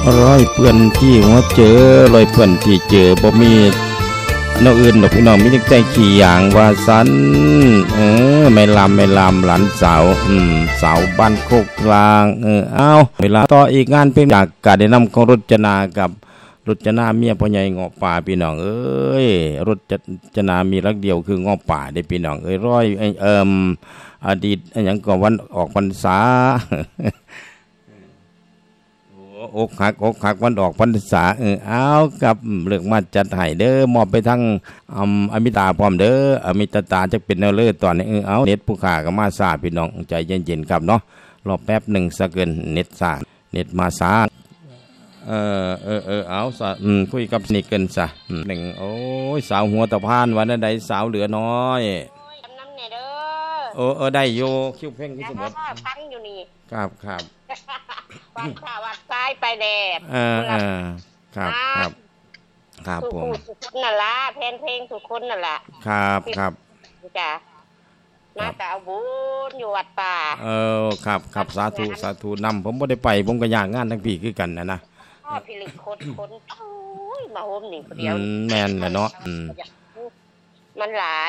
ร้อยเปื่อนที่หัวเจอร้อยเปื่อนที่เจอบ่มีนอกอื่นดอกพี่น้องมีแต่ขี้หยางว่าสันไม่ลำหลานสาวสาวบ้านโคกกลางเอาเวลาต่ออีกงานเป็นจากการได้นำของรจนากับรจนาเมียพ่อใหญ่เงาะป่าพี่น้องเอ้ยรจนามีรักเดียวคือเงาะป่าได้พี่น้องเอ้ยร้อยอดีตอย่างก่อนวันออกพรรษาอกหักวันออกพรรษาเอากับเลือกมาจัดให้เด้อมอบไปทั้งอมิตาพร้อมเด้ออมิตตาจะเป็นแนวเลือตอนนี้เอาเน็ตผู้ขาก็มาซาพี่น้องใจเย็นๆครับเนาะรอแป๊บหนึ่งซะเกินเน็ตซาเน็ตมาซาเอาซะคุยกับนี่เกินซะหนึ่งโอ้ยสาวหัวตะพานวันนั้นใดสาวเหลือน้อยน้ำเนี่ยเด้อได้โยคิวเพ่งที่สมบัติฟังอยู่นี่ครับวัดข่าวัดซ้ายไปแดดครับผมทุกคนนั่นละเพลงทุกคนนั่นละครับจ้ะมาแต่เอาบุญอยู่วัดป่าครับสาธุนำผมไม่ได้ไปผมก็ย่างงานทั้งพี่คือกันนะพี่ลึกคนโอ้ยมาโฮมหนึ่งเดียวแม่นแหละเนาะมันหลาย